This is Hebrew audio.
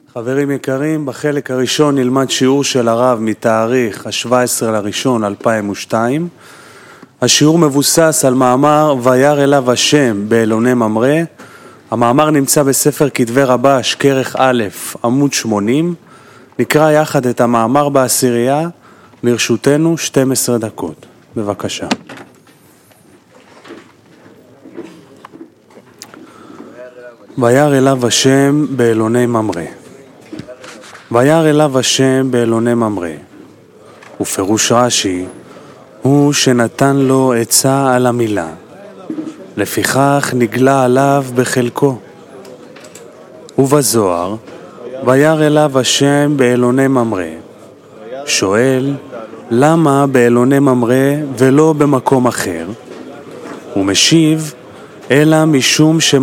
חברים יקרים, בחלק הראשון נלמד שיעור של הרב מתאריך ה-17/1/2002. השיעור מבוסס על מאמר וירא אליו השם באלוני ממרא. המאמר נמצא בספר כתבי רבש כרך א' עמוד 80. נקרא יחד את המאמר בעשירייה. לרשותנו 12 דקות. בבקשה. וירא אליו השם באלוני ממרא. וירא אליו השם באלוני ממרא. ופירוש רש"י הוא שנתן לו עצה על המילה, לפיכך נגלה עליו בחלקו. ובזוהר וירא אליו השם באלוני ממרא. שואל למה באלוני ממרא ולא במקום אחר? הוא משיב אלא משום